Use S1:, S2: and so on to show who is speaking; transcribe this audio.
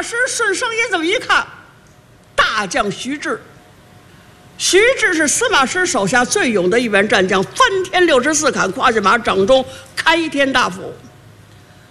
S1: 师顺声音这么一看，大将徐志。徐志是司马师手下最勇的一员战将，翻天64坎，跨下马，掌中开天大斧。